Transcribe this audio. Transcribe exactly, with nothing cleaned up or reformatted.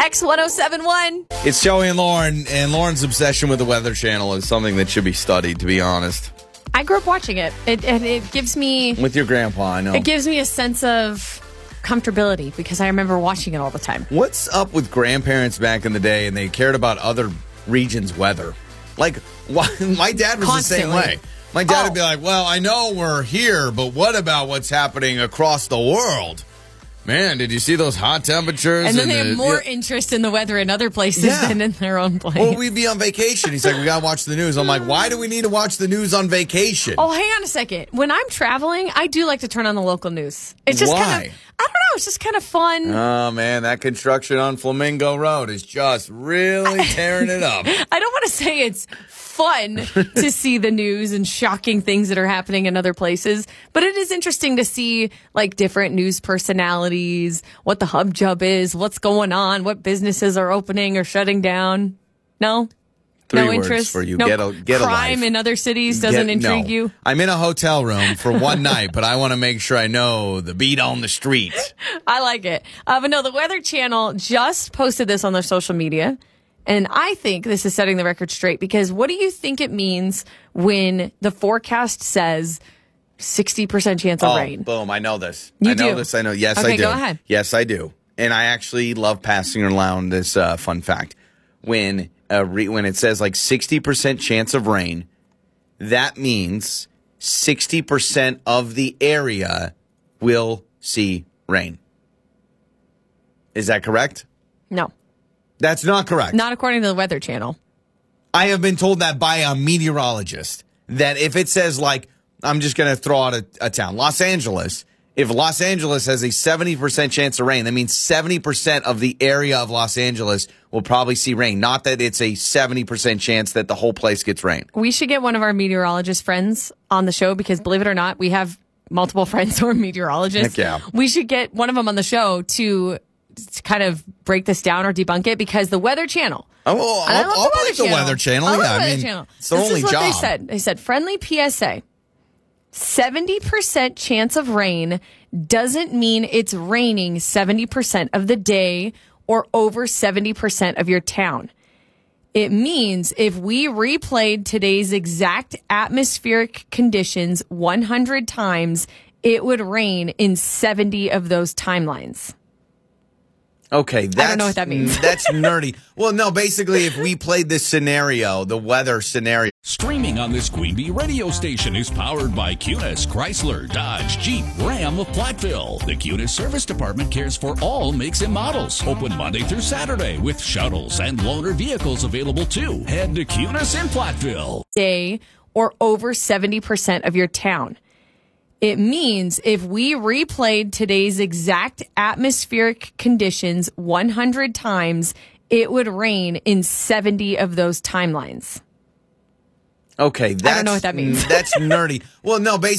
X one oh seven one. It's Joey and Lauren, and Lauren's obsession with the Weather Channel is something that should be studied, to be honest. I grew up watching it. It and it gives me With your grandpa, I know. it gives me a sense of comfortability because I remember watching it all the time. What's up with grandparents back in the day and they cared about other regions' weather? Like, why, my dad was Constantly. the same way. My dad Oh. would be like, well, I know we're here, but what about what's happening across the world? Man, did you see those hot temperatures? And then they the, have more yeah. interest in the weather in other places Yeah. than in their own place. Well, we'd be on vacation. He's like, we got to watch the news. I'm like, why do we need to watch the news on vacation? Oh, hang on a second. When I'm traveling, I do like to turn on the local news. It's just Why? kind of, I don't know, it's just kind of fun. Oh, man, that construction on Flamingo Road is just really tearing it up. I don't want to say it's fun to see the news and shocking things that are happening in other places, but it is interesting to see like different news personalities, what the hub jub is, what's going on, what businesses are opening or shutting down. No? Three no words interest for you. No Get a- get a crime life. in other cities doesn't Get- intrigue no. you? I'm in a hotel room for one night, but I want to make sure I know the beat on the street. I like it. Uh, but no, the Weather Channel just posted this on their social media. And I think this is setting the record straight because what do you think it means when the forecast says sixty percent chance of Oh, rain? boom. I know this. You I know do? this. I know. Yes, Okay, I do. go ahead. Yes, I do. And I actually love passing around this uh, fun fact. When uh, re- when it says like sixty percent chance of rain, that means sixty percent of the area will see rain. Is that correct? No, That's not correct. not according to the Weather Channel. I have been told that by a meteorologist that if it says, like, I'm just going to throw out a, a town, Los Angeles, if Los Angeles has a seventy percent chance of rain, that means seventy percent of the area of Los Angeles will probably see rain. Not that it's a seventy percent chance that the whole place gets rain. We should get one of our meteorologist friends on the show because, believe it or not, we have multiple friends who are meteorologists. Heck yeah. We should get one of them on the show to to kind of break this down or debunk it because the Weather Channel. Oh, well, And I I'll, love I'll break the Channel. Weather Channel. I love Yeah, the I Weather mean, Channel. it's their this only is what job. they said. They said, friendly P S A. seventy percent chance of rain doesn't mean it's raining seventy percent of the day or over seventy percent of your town. It means if we replayed today's exact atmospheric conditions one hundred times, it would rain in seventy of those timelines. Okay, that's, know what that means. That's nerdy. Well, no, basically, if we played this scenario, the weather scenario. Streaming on this Queen Bee radio station is powered by Cunis, Chrysler, Dodge, Jeep, Ram of Platteville. The Cunis Service Department cares for all makes and models. Open Monday through Saturday with shuttles and loaner vehicles available too. Head to Cunis in Platteville. Day or over seventy percent of your town. It means if we replayed today's exact atmospheric conditions one hundred times, it would rain in seventy of those timelines. Okay, that's, know what that means. That's nerdy. Well, no, basically.